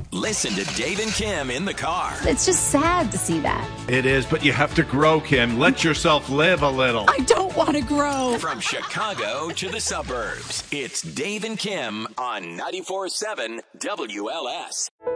Listen to Dave and Kim in the car. It's just sad to see that. It is, but you have to grow, Kim. Let yourself live a little. I don't want to grow. From Chicago to the suburbs, it's Dave and Kim on 94.7 WLS.